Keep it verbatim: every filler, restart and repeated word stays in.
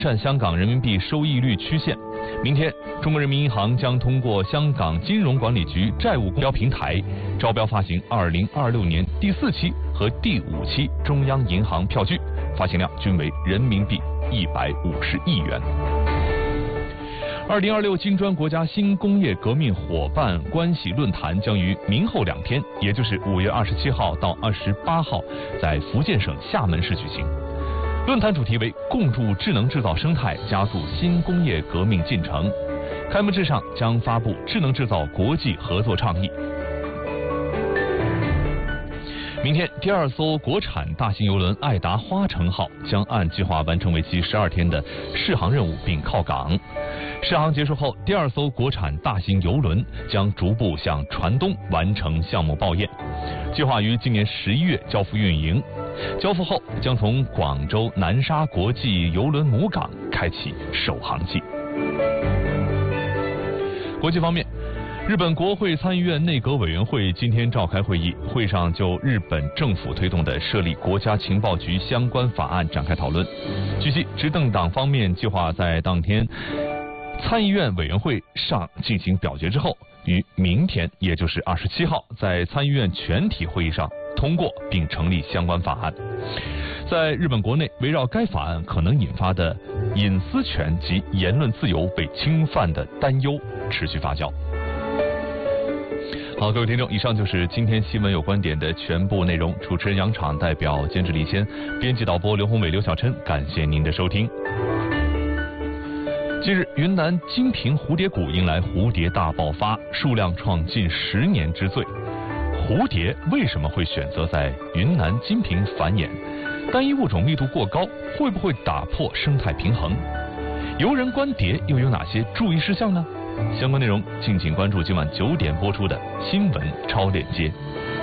占香港人民币收益率曲线。明天，中国人民银行将通过香港金融管理局债务公标平台招标发行二零二六年第四期和第五期中央银行票据，发行量均为人民币一百五十亿元。二零二六金砖国家新工业革命伙伴关系论坛将于明后两天，也就是五月二十七号到二十八号，在福建省厦门市举行。论坛主题为共筑智能制造生态，加速新工业革命进程。开幕式上将发布智能制造国际合作倡议。明天，第二艘国产大型邮轮爱达花城号将按计划完成为期十二天的试航任务并靠港。试航结束后，第二艘国产大型邮轮将逐步向船东完成项目报验，计划于今年十一月交付运营。交付后，将从广州南沙国际邮轮母港开启首航季。国际方面，日本国会参议院内阁委员会今天召开会议，会上就日本政府推动的设立国家情报局相关法案展开讨论。据悉，执政党方面计划在当天参议院委员会上进行表决之后，于明天，也就是二十七号，在参议院全体会议上通过并成立相关法案。在日本国内，围绕该法案可能引发的隐私权及言论自由被侵犯的担忧持续发酵。好，各位听众，以上就是今天新闻有观点的全部内容。主持人杨昶，代表监制李谦，编辑导播刘宏伟、刘小琛，感谢您的收听。近日，云南金平蝴蝶谷迎来蝴蝶大爆发，数量创近十年之最。蝴蝶为什么会选择在云南金平繁衍？单一物种密度过高，会不会打破生态平衡？游人观蝶又有哪些注意事项呢？相关内容敬请关注今晚九点播出的新闻超链接。